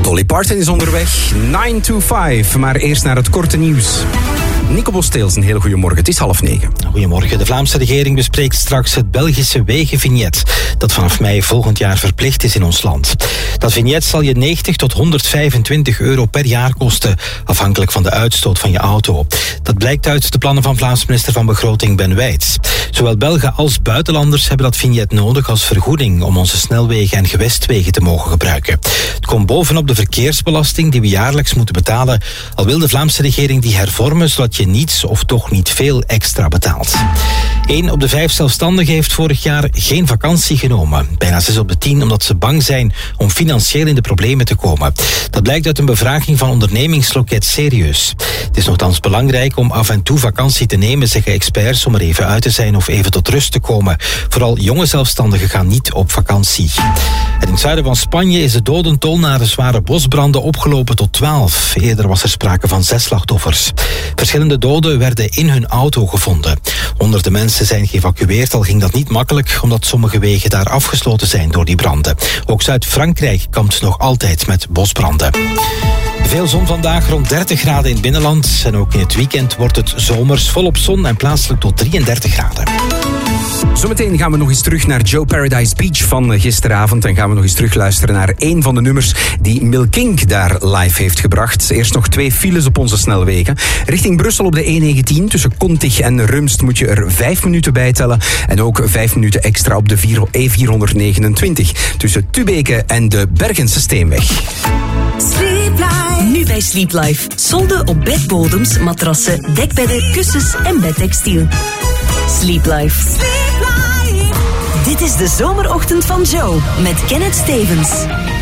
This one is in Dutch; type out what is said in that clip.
Dolly Parton is onderweg. 9 to 5, maar eerst naar het korte nieuws. Nico Bosteels, een heel goede morgen. Het is 8:30. Goedemorgen. De Vlaamse regering bespreekt straks het Belgische wegenvignet, dat vanaf mei volgend jaar verplicht is in ons land. Dat vignet zal je 90 tot 125 euro per jaar kosten, afhankelijk van de uitstoot van je auto. Dat blijkt uit de plannen van Vlaams minister van Begroting Ben Wijts. Zowel Belgen als buitenlanders hebben dat vignet nodig als vergoeding om onze snelwegen en gewestwegen te mogen gebruiken. Het komt bovenop de verkeersbelasting die we jaarlijks moeten betalen, al wil de Vlaamse regering die hervormen zodat je niets of toch niet veel extra betaalt. 1 op de 5 zelfstandigen heeft vorig jaar geen vakantie genomen. Bijna 6 op de 10 omdat ze bang zijn om financieel in de problemen te komen. Dat blijkt uit een bevraging van ondernemingsloket Serieus. Het is nogthans belangrijk om af en toe vakantie te nemen, zeggen experts, om er even uit te zijn of even tot rust te komen. Vooral jonge zelfstandigen gaan niet op vakantie. En in het zuiden van Spanje is de dodental na de zware bosbranden opgelopen tot 12. Eerder was er sprake van 6 slachtoffers. Verschillende doden werden in hun auto gevonden. Honderden mensen zijn geëvacueerd, al ging dat niet makkelijk, omdat sommige wegen daar afgesloten zijn door die branden. Ook Zuid-Frankrijk kampt nog altijd met bosbranden. Veel zon vandaag, rond 30 graden in het binnenland. En ook in het weekend wordt het zomers, volop zon en plaatselijk tot 33 graden. Zometeen gaan we nog eens terug naar Joe Paradise Beach van gisteravond. En gaan we nog eens terugluisteren naar een van de nummers die Milk Inc. daar live heeft gebracht. Eerst nog 2 files op onze snelwegen. Richting Brussel op de E19 tussen Kontig en Rumst moet je er 5 minuten bij tellen. En ook 5 minuten extra op de E429 tussen Tubeke en de Bergense Steenweg. Sleep Life. Nu bij Sleep Life. Solden op bedbodems, matrassen, dekbedden, kussens en bedtextiel. Sleep Life. Sleep Life. Dit is de zomerochtend van Joe met Kenneth Stevens.